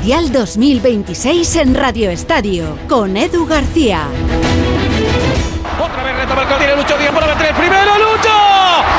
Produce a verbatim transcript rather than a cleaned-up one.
Mundial dos mil veintiséis en Radio Estadio, con Edu García. Otra vez retoma el que tiene Lucho Díaz, por meter el primero, ¡Lucho!